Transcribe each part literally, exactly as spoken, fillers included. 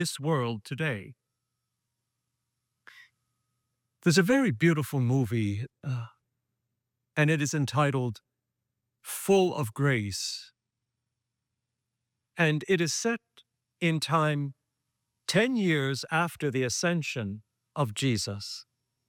this world today. There's a very beautiful movie, uh, and it is entitled Full of Grace. And it is set in time ten years after the ascension of Jesus.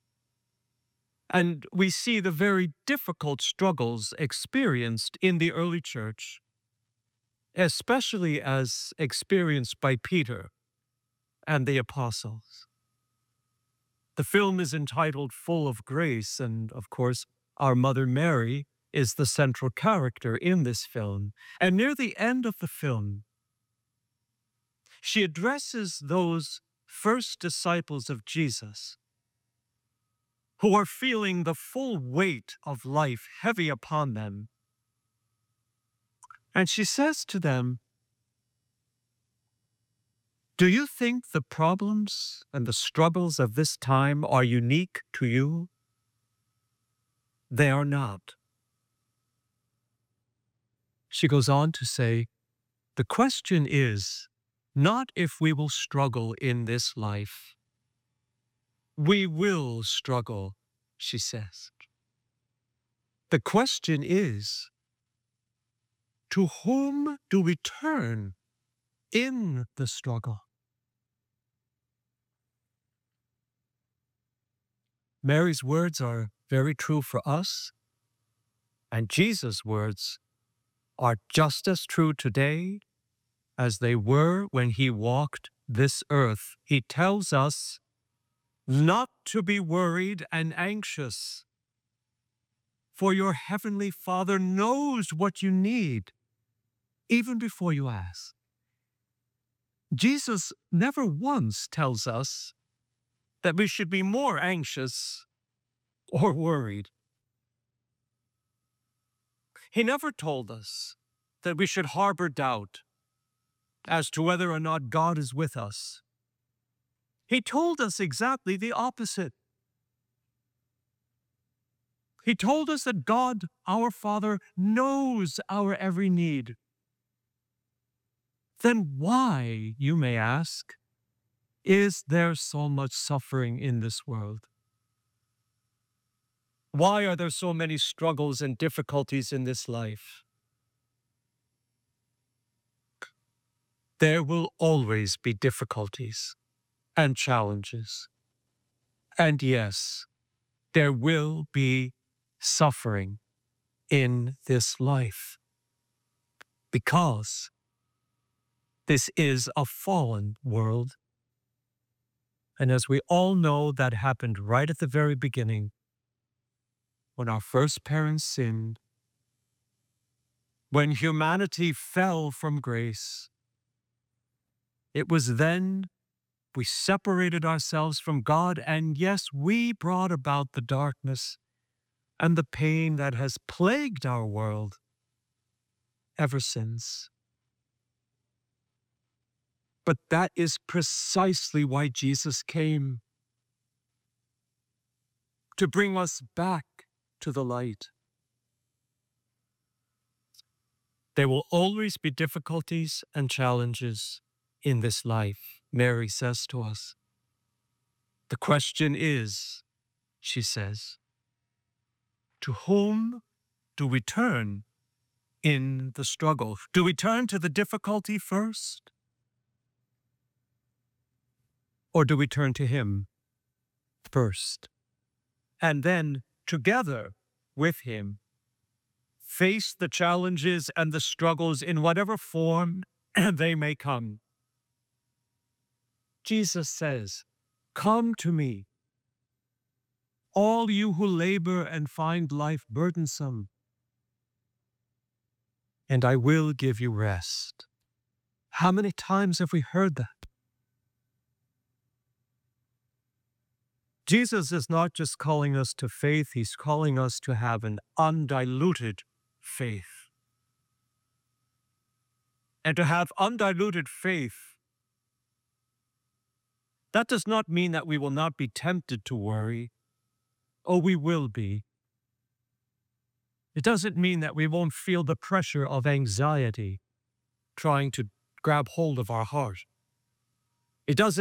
And we see the very difficult struggles experienced in the early church, especially as experienced by Peter and the apostles. The film is entitled Full of Grace, and of course, our Mother Mary is the central character in this film. And near the end of the film, she addresses those first disciples of Jesus who are feeling the full weight of life heavy upon them. And she says to them, "Do you think the problems and the struggles of this time are unique to you? They are not." She goes on to say, "The question is not if we will struggle in this life. We will struggle," she says. "The question is, to whom do we turn in the struggle?" Mary's words are very true for us, and Jesus' words are just as true today as they were when he walked this earth. He tells us not to be worried and anxious, for your heavenly Father knows what you need, even before you ask. Jesus never once tells us that we should be more anxious or worried. He never told us that we should harbor doubt as to whether or not God is with us. He told us exactly the opposite. He told us that God, our Father, knows our every need. Then why, you may ask, is there so much suffering in this world? Why are there so many struggles and difficulties in this life? There will always be difficulties and challenges. And yes, there will be suffering in this life, because this is a fallen world. And as we all know, that happened right at the very beginning, when our first parents sinned, when humanity fell from grace. It was then we separated ourselves from God, and yes, we brought about the darkness and the pain that has plagued our world ever since. But that is precisely why Jesus came, to bring us back to the light. There will always be difficulties and challenges in this life, Mary says to us. The question is, she says, to whom do we turn in the struggle? Do we turn to the difficulty first? Or do we turn to him first? And then, together with him, face the challenges and the struggles in whatever form they may come. Jesus says, "Come to me, all you who labor and find life burdensome, and I will give you rest." How many times have we heard that? Jesus is not just calling us to faith, he's calling us to have an undiluted faith. And to have undiluted faith, that does not mean that we will not be tempted to worry. Oh, we will be. It doesn't mean that we won't feel the pressure of anxiety trying to grab hold of our heart. It doesn't